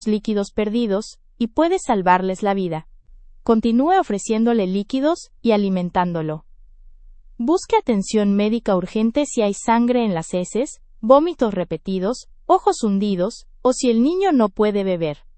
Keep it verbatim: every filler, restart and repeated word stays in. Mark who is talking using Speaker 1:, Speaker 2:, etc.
Speaker 1: líquidos perdidos, y puede salvarles la vida. Continúe ofreciéndole líquidos y alimentándolo. Busque atención médica urgente si hay sangre en las heces, vómitos repetidos, ojos hundidos, o si el niño no puede beber.